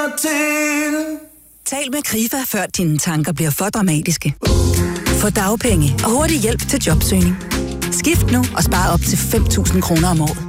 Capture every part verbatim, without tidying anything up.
Tal med Krifa, før dine tanker bliver for dramatiske. Få dagpenge og hurtig hjælp til jobsøgning. Skift nu og spar op til fem tusind kroner om året.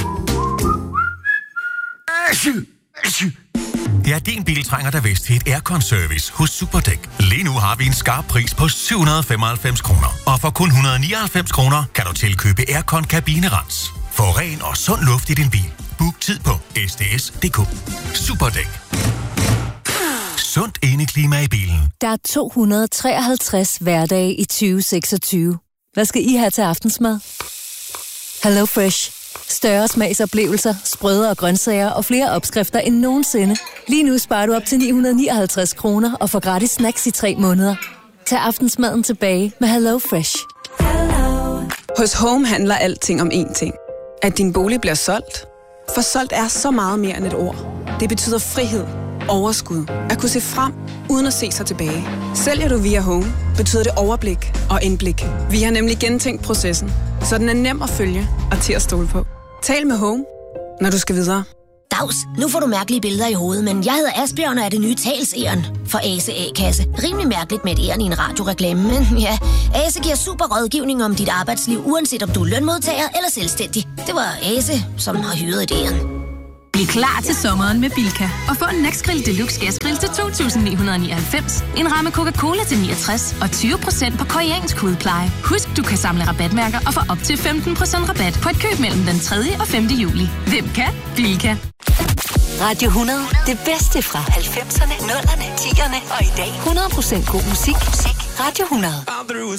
Ja, din bil trænger da vist til et aircon-service hos Superdæk. Lige nu har vi en skarp pris på syv hundrede og femoghalvfems kroner. Og for kun et hundrede og nioghalvfems kroner kan du tilkøbe aircon kabinerens. Få ren og sund luft i din bil. Book tid på s d s punktum d k. Superdæk. Sundt indeklima i bilen. Der er to hundrede og treoghalvtreds hverdage i tyve seksogtyve. Hvad skal I have til aftensmad? Hello Fresh. Større smagsoplevelser, sprødere grøntsager og flere opskrifter end nogensinde. Lige nu sparer du op til ni hundrede og nioghalvtreds kroner og får gratis snacks i tre måneder. Tag aftensmaden tilbage med Hello Fresh. Hos Home handler alting om én ting. At din bolig bliver solgt. For solgt er så meget mere end et ord. Det betyder frihed, overskud, at kunne se frem uden at se sig tilbage. Sælger du via Home, betyder det overblik og indblik. Vi har nemlig gentænkt processen, så den er nem at følge og til at stole på. Tal med Home, når du skal videre. Dags, nu får du mærkelige billeder i hovedet, men jeg hedder Asbjørn og er det nye talsæren for Ase A-kasse. Rimelig mærkeligt med et æren i en radioreklame, men ja, Ase giver super rådgivning om dit arbejdsliv, uanset om du er lønmodtager eller selvstændig. Det var Ase, som har hyret et æren. Bliv klar til sommeren med Bilka og få en Nextgrill Deluxe Gasgrill til to tusind ni hundrede og nioghalvfems, en ramme Coca-Cola til niogtres og tyve procent på koreansk hudpleje. Husk, du kan samle rabatmærker og få op til femten procent rabat på et køb mellem den tredje og femte juli. Hvem kan? Bilka. Radio hundrede. Det bedste fra halvfemserne, nullerne, tierne og i dag. hundrede procent god musik. Radio hundrede.